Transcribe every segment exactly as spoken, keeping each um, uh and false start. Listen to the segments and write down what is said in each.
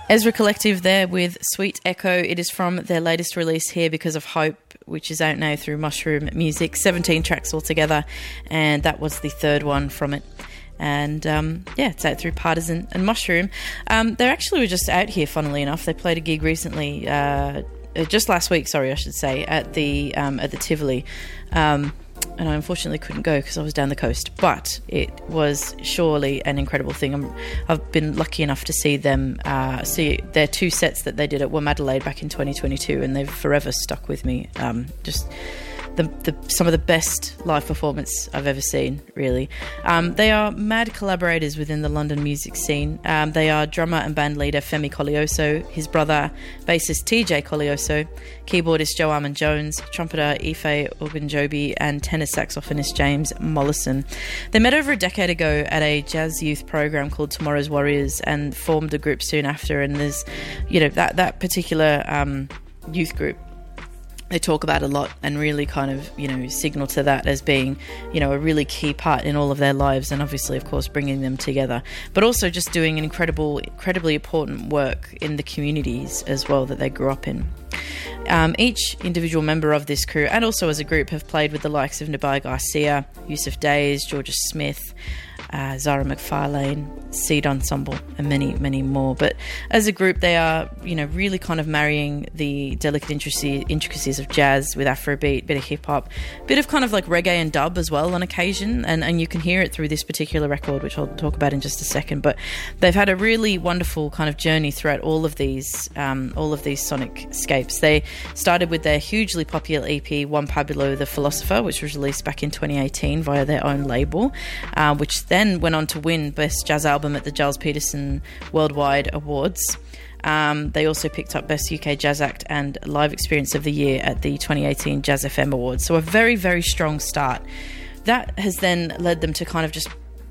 Ezra Collective there with Sweet Echo. It is from their latest release, Here Because of Hope, which is out now through Mushroom Music. seventeen tracks altogether, and that was the third one from it. And, um, yeah, it's out through Partisan and Mushroom. Um, they actually were just out here, funnily enough. They played a gig recently, uh, just last week, sorry, I should say, at the um, at the Tivoli. Um, and I unfortunately couldn't go because I was down the coast. But it was surely an incredible thing. I'm, I've been lucky enough to see them, uh, see their two sets that they did at Womadelaide back in twenty twenty-two, and they've forever stuck with me. Um, just... The, the, some of the best live performance I've ever seen, really. Um, they are mad collaborators within the London music scene. Um, they are drummer and band leader Femi Colioso, his brother, bassist T J Colioso, keyboardist Joe Armon-Jones, trumpeter Ife Ogunjobi, and tenor saxophonist James Mollison. They met over a decade ago at a jazz youth program called Tomorrow's Warriors and formed a group soon after. And there's, you know, that, that particular um, youth group they talk about a lot and really kind of, you know, signal to that as being, you know, a really key part in all of their lives, and obviously, of course, bringing them together, but also just doing an incredible, incredibly important work in the communities as well that they grew up in. Um, each individual member of this crew, and also as a group, have played with the likes of Nabai Garcia, Yusuf Days, Georgia Smith, uh, Zara McFarlane, Seed Ensemble, and many, many more. But as a group, they are, you know, really kind of marrying the delicate intricacies of jazz with Afrobeat, bit of hip hop, bit of kind of like reggae and dub as well on occasion, and, and you can hear it through this particular record, which I'll talk about in just a second. But they've had a really wonderful kind of journey throughout all of these, um, all of these sonic scapes. They started with their hugely popular E P, Juan Pablo the Philosopher, which was released back in twenty eighteen via their own label, uh, which then went on to win Best Jazz Album at the Giles Peterson Worldwide Awards. Um, they also picked up Best U K Jazz Act and Live Experience of the Year at the twenty eighteen Jazz F M Awards. So a very, very strong start. That has then led them to kind of just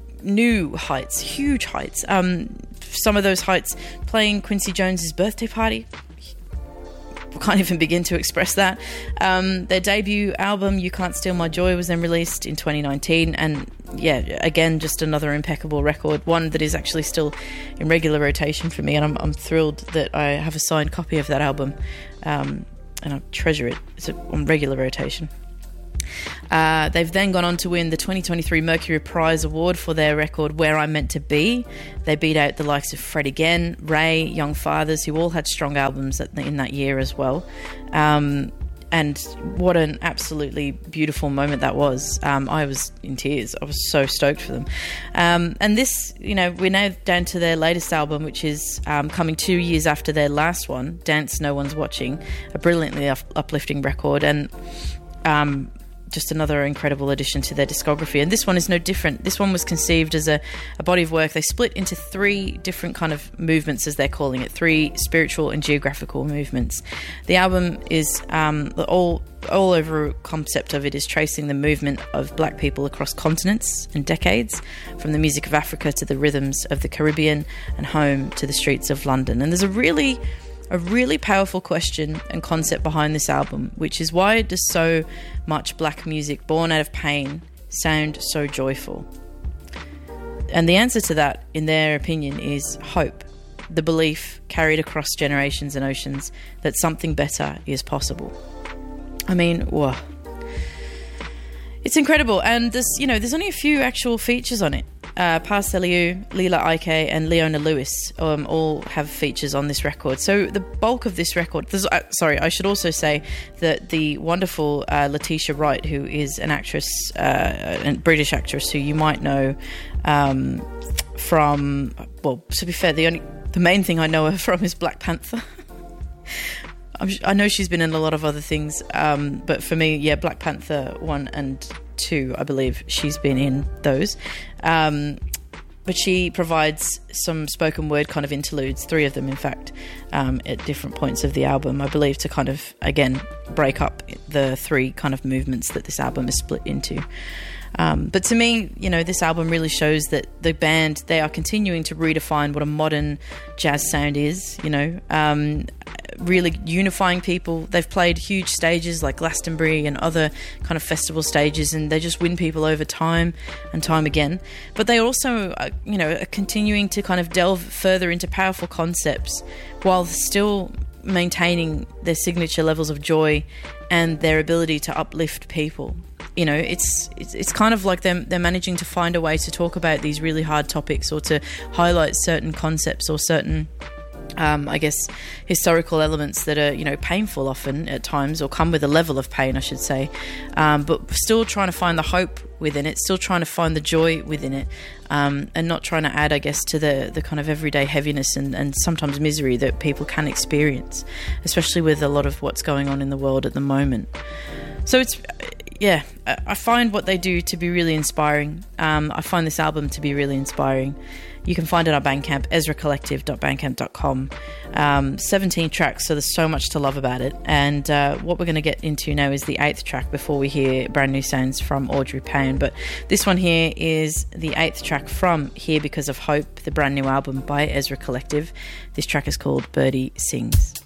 new heights, huge heights. Um, some of those heights, playing Quincy Jones's birthday party. Can't even begin to express that. Um, their debut album, You Can't Steal My Joy, was then released in twenty nineteen, and yeah, again, just another impeccable record, one that is actually still in regular rotation for me, and I'm, I'm thrilled that I have a signed copy of that album, um, and I treasure it. It's on regular rotation. Uh, they've then gone on to win the twenty twenty-three Mercury Prize Award for their record Where I'm Meant to Be. They beat out the likes of Fred Again, Ray, Young Fathers, who all had strong albums in that year as well. Um, and what an absolutely beautiful moment that was. Um, I was in tears. I was so stoked for them. Um, and this, you know, we're now down to their latest album, which is um, coming two years after their last one, Dance No One's Watching, a brilliantly up- uplifting record. And um just another incredible addition to their discography. And this one is no different. This one was conceived as a, a body of work. They split into three different kind of movements, as they're calling it, three spiritual and geographical movements. The album is um, all all over concept of it is tracing the movement of black people across continents and decades, from the music of Africa to the rhythms of the Caribbean and home to the streets of London. And there's a really A really powerful question and concept behind this album, which is why does so much black music born out of pain sound so joyful? And the answer to that, in their opinion, is hope, the belief carried across generations and oceans that something better is possible. I mean, whoa. It's incredible, and there's, you know, there's only a few actual features on it. Uh, Paz Eliu, Lila Ike, and Leona Lewis um, all have features on this record. So the bulk of this record... Uh, sorry, I should also say that the wonderful uh, Letitia Wright, who is an actress, uh, a British actress who you might know um, from... Well, to be fair, the only the main thing I know her from is Black Panther. I'm, I know she's been in a lot of other things, um, but for me, yeah, Black Panther one and two, I believe she's been in those. Um, but she provides some spoken word kind of interludes, three of them, in fact, um, at different points of the album, I believe, to kind of, again, break up the three kind of movements that this album is split into. Um, but to me, you know, this album really shows that the band, they are continuing to redefine what a modern jazz sound is, you know, um, really unifying people. They've played huge stages like Glastonbury and other kind of festival stages, and they just win people over time and time again. But they also, uh, you know, are continuing to kind of delve further into powerful concepts while still maintaining their signature levels of joy and their ability to uplift people. You know, it's it's, it's kind of like them they're managing to find a way to talk about these really hard topics, or to highlight certain concepts or certain Um, I guess historical elements that are, you know, painful often at times, or come with a level of pain, I should say, um, but still trying to find the hope within it, still trying to find the joy within it, um, and not trying to add, I guess, to the, the kind of everyday heaviness and, and sometimes misery that people can experience, especially with a lot of what's going on in the world at the moment. So it's, yeah, I find what they do to be really inspiring. Um, I find this album to be really inspiring. You can find it on Bandcamp, ezra collective dot bandcamp dot com. Um, seventeen tracks, so there's so much to love about it. And uh, what we're going to get into now is the eighth track before we hear brand new sounds from Audrey Payne. But this one here is the eighth track from Here Because of Hope, the brand new album by Ezra Collective. This track is called Birdie Sings.